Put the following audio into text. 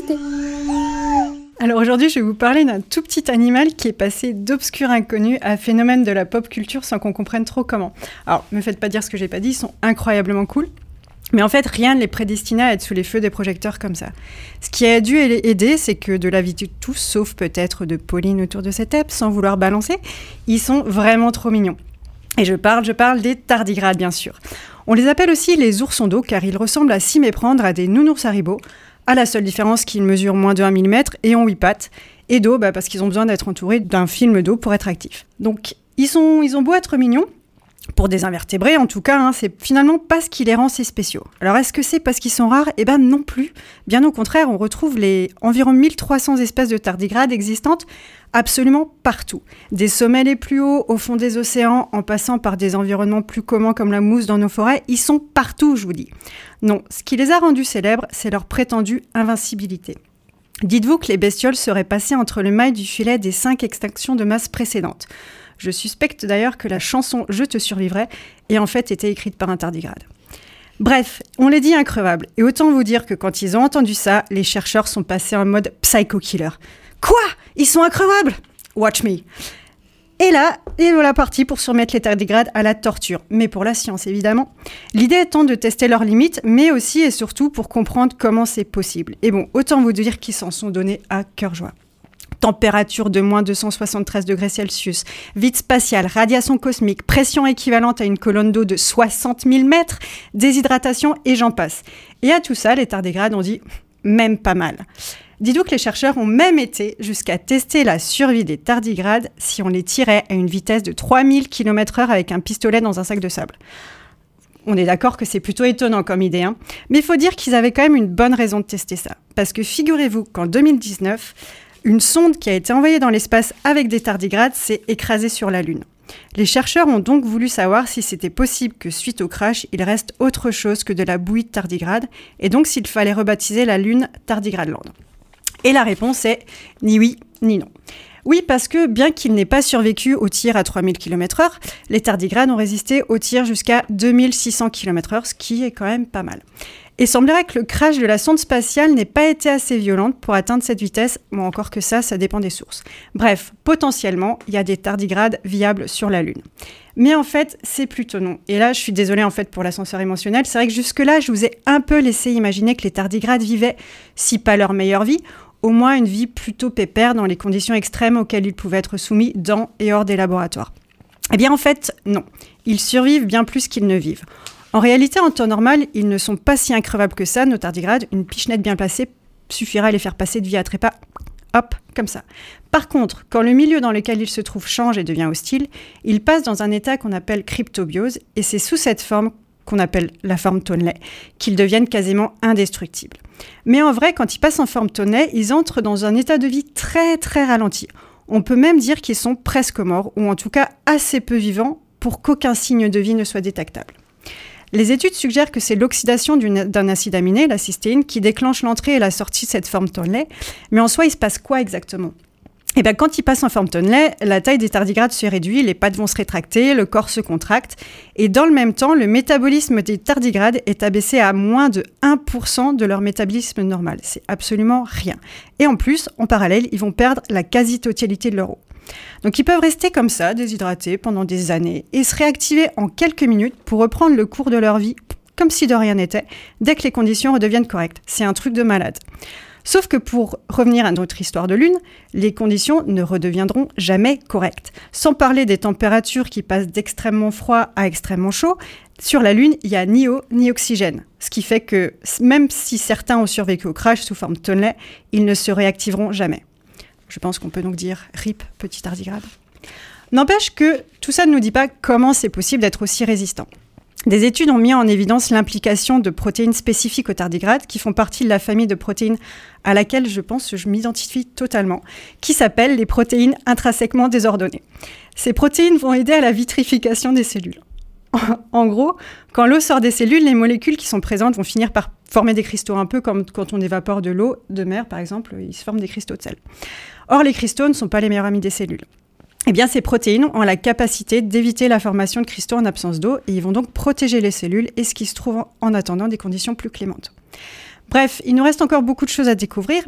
Alors aujourd'hui, je vais vous parler d'un tout petit animal qui est passé d'obscur inconnu à phénomène de la pop culture sans qu'on comprenne trop comment. Alors, me faites pas dire ce que j'ai pas dit, ils sont incroyablement cool. Mais en fait, rien ne les prédestinait à être sous les feux des projecteurs comme ça. Ce qui a dû aider, c'est que de l'avis de tous, sauf peut-être de Pauline autour de cette table, sans vouloir balancer, ils sont vraiment trop mignons. Et je parle des tardigrades, bien sûr. On les appelle aussi les oursons d'eau, car ils ressemblent à s'y méprendre à des nounours haribots, à la seule différence qu'ils mesurent moins de 1 mm et ont 8 pattes. Et d'eau, parce qu'ils ont besoin d'être entourés d'un film d'eau pour être actifs. Donc, ils ont beau être mignons, pour des invertébrés, en tout cas, c'est finalement pas ce qui les rend si spéciaux. Alors, est-ce que c'est parce qu'ils sont rares ? Eh ben non plus. Bien au contraire, on retrouve les environ 1300 espèces de tardigrades existantes absolument partout. Des sommets les plus hauts, au fond des océans, en passant par des environnements plus communs comme la mousse dans nos forêts, ils sont partout, je vous dis. Non, ce qui les a rendus célèbres, c'est leur prétendue invincibilité. Dites-vous que les bestioles seraient passées entre le mailles du filet des 5 extinctions de masse précédentes. Je suspecte d'ailleurs que la chanson « Je te survivrai » ait en fait été écrite par un tardigrade. Bref, on les dit increvables. Et autant vous dire que quand ils ont entendu ça, les chercheurs sont passés en mode « psycho killer ». Quoi ? Ils sont increvables ? Watch me. Et là, et voilà parti pour soumettre les tardigrades à la torture. Mais pour la science, évidemment. L'idée étant de tester leurs limites, mais aussi et surtout pour comprendre comment c'est possible. Et bon, autant vous dire qu'ils s'en sont donnés à cœur joie. Température de moins 273 degrés Celsius, vide spatial, radiation cosmique, pression équivalente à une colonne d'eau de 60 000 mètres, déshydratation et j'en passe. Et à tout ça, les tardigrades ont dit « même pas mal ». Dites-vous que les chercheurs ont même été jusqu'à tester la survie des tardigrades si on les tirait à une vitesse de 3000 km/h avec un pistolet dans un sac de sable. On est d'accord que c'est plutôt étonnant comme idée, mais il faut dire qu'ils avaient quand même une bonne raison de tester ça. Parce que figurez-vous qu'en 2019, une sonde qui a été envoyée dans l'espace avec des tardigrades s'est écrasée sur la Lune. Les chercheurs ont donc voulu savoir si c'était possible que suite au crash, il reste autre chose que de la bouillie de tardigrades, et donc s'il fallait rebaptiser la Lune Tardigradeland. Et la réponse est ni oui ni non. Oui, parce que bien qu'ils n'aient pas survécu au tir à 3000 km/h, les tardigrades ont résisté au tir jusqu'à 2600 km/h, ce qui est quand même pas mal. Et semblerait que le crash de la sonde spatiale n'ait pas été assez violente pour atteindre cette vitesse. Bon, encore que ça dépend des sources. Bref, potentiellement, il y a des tardigrades viables sur la Lune. Mais en fait, c'est plutôt non. Et là, je suis désolée en fait pour l'ascenseur émotionnel. C'est vrai que jusque-là, je vous ai un peu laissé imaginer que les tardigrades vivaient, si pas leur meilleure vie, au moins une vie plutôt pépère dans les conditions extrêmes auxquelles ils pouvaient être soumis dans et hors des laboratoires. Eh bien en fait, non. Ils survivent bien plus qu'ils ne vivent. En réalité, en temps normal, ils ne sont pas si increvables que ça, nos tardigrades. Une pichenette bien placée suffira à les faire passer de vie à trépas, hop, comme ça. Par contre, quand le milieu dans lequel ils se trouvent change et devient hostile, ils passent dans un état qu'on appelle cryptobiose, et c'est sous cette forme qu'on appelle la forme Tonley, qu'ils deviennent quasiment indestructibles. Mais en vrai, quand ils passent en forme Tonley, ils entrent dans un état de vie très très ralenti. On peut même dire qu'ils sont presque morts, ou en tout cas assez peu vivants, pour qu'aucun signe de vie ne soit détectable. Les études suggèrent que c'est l'oxydation d'un acide aminé, la cystéine, qui déclenche l'entrée et la sortie de cette forme Tonley. Mais en soi, il se passe quoi exactement ? Et bien, quand ils passent en forme Tonley, la taille des tardigrades se réduit, les pattes vont se rétracter, le corps se contracte. Et dans le même temps, le métabolisme des tardigrades est abaissé à moins de 1% de leur métabolisme normal. C'est absolument rien. Et en plus, en parallèle, ils vont perdre la quasi-totalité de leur eau. Donc ils peuvent rester comme ça, déshydratés pendant des années, et se réactiver en quelques minutes pour reprendre le cours de leur vie, comme si de rien n'était, dès que les conditions redeviennent correctes. C'est un truc de malade. Sauf que pour revenir à notre histoire de Lune, les conditions ne redeviendront jamais correctes. Sans parler des températures qui passent d'extrêmement froid à extrêmement chaud, sur la Lune, il n'y a ni eau ni oxygène. Ce qui fait que même si certains ont survécu au crash sous forme Tonley, ils ne se réactiveront jamais. Je pense qu'on peut donc dire « RIP, petit tardigrade ». N'empêche que tout ça ne nous dit pas comment c'est possible d'être aussi résistant. Des études ont mis en évidence l'implication de protéines spécifiques aux tardigrades qui font partie de la famille de protéines à laquelle je pense que je m'identifie totalement, qui s'appellent les protéines intrinsèquement désordonnées. Ces protéines vont aider à la vitrification des cellules. En gros, quand l'eau sort des cellules, les molécules qui sont présentes vont finir par former des cristaux, un peu comme quand on évapore de l'eau de mer, par exemple, il se forment des cristaux de sel. Or, les cristaux ne sont pas les meilleurs amis des cellules. Eh bien, ces protéines ont la capacité d'éviter la formation de cristaux en absence d'eau et ils vont donc protéger les cellules et ce qui se trouve en attendant des conditions plus clémentes. Bref, il nous reste encore beaucoup de choses à découvrir,